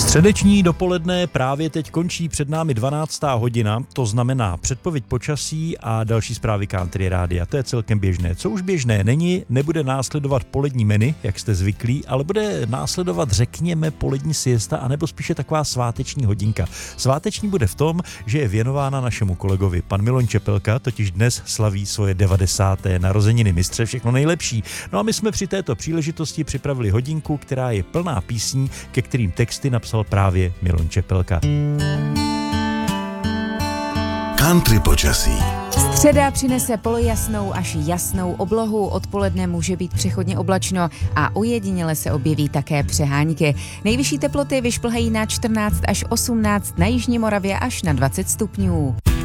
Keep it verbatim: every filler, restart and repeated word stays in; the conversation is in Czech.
Středeční dopoledne právě teď končí, před námi dvanáctá hodina, to znamená předpověď počasí a další zprávy Country Rádia. To je celkem běžné. Co už běžné není, nebude následovat polední menu, jak jste zvyklí, ale bude následovat, řekněme, polední siesta, anebo spíše taková sváteční hodinka. Sváteční bude v tom, že je věnována našemu kolegovi. Pan Miloň Čepelka totiž dnes slaví svoje devadesáté narozeniny. Mistře, všechno nejlepší. No a my jsme při této příležitosti připravili hodinku, která je plná písní, ke kterým texty napsal právě Miloň Čepelka. Country počasí. Středa přinese polojasnou až jasnou oblohu, odpoledne může být přechodně oblačno a ojediněle se objeví také přehánky. Nejvyšší teploty vyšplhají na čtrnáct až osmnáct, na jižní Moravě až na dvacet stupňů.